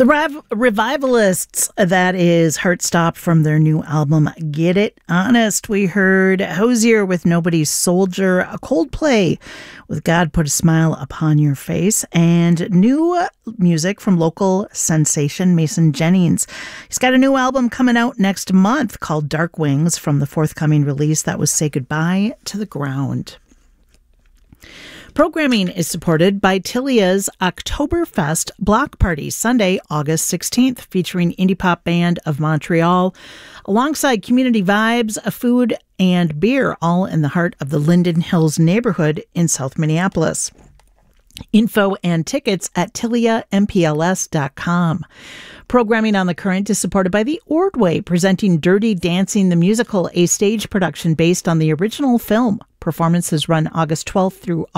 The Revivalists, that is Heartstop from their new album, Get It Honest. We heard Hozier with Nobody's Soldier, a Coldplay with God Put a Smile Upon Your Face, and new music from local sensation Mason Jennings. He's got a new album coming out next month called Dark Wings from the forthcoming release that was Say Goodbye to the Ground. Programming is supported by Tilia's Oktoberfest Block Party, Sunday, August 16th, featuring Indie Pop Band of Montreal, alongside community vibes, food, and beer, all in the heart of the Linden Hills neighborhood in South Minneapolis. Info and tickets at tiliampls.com. Programming on the Current is supported by the Ordway, presenting Dirty Dancing the Musical, a stage production based on the original film. Performances run August 12th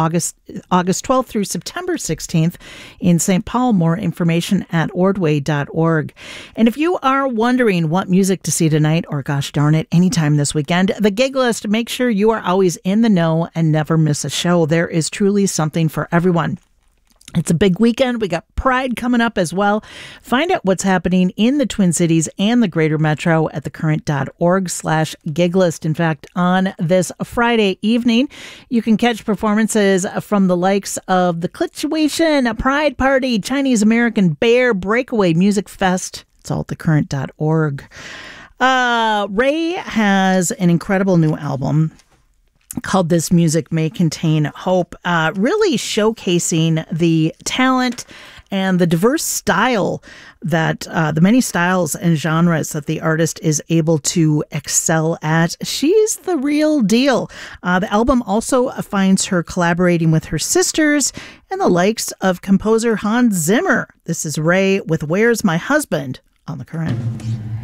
through September 16th in St. Paul. More information at ordway.org. And if you are wondering what music to see tonight, or gosh darn it, anytime this weekend, the Gig List, make sure you are always in the know and never miss a show. There is truly something for everyone. It's a big weekend. We got Pride coming up as well. Find out what's happening in the Twin Cities and the Greater Metro at thecurrent.org/giglist. In fact, on this Friday evening, you can catch performances from the likes of The Clituation, Pride Party, Chinese American Bear, Breakaway Music Fest. It's all at thecurrent.org. Ray has an incredible new album called This Music May Contain Hope, really showcasing the talent and the diverse style that the many styles and genres that the artist is able to excel at. She's the real deal. The album also finds her collaborating with her sisters and the likes of composer Hans Zimmer. This is Ray with Where's My Husband on The Current.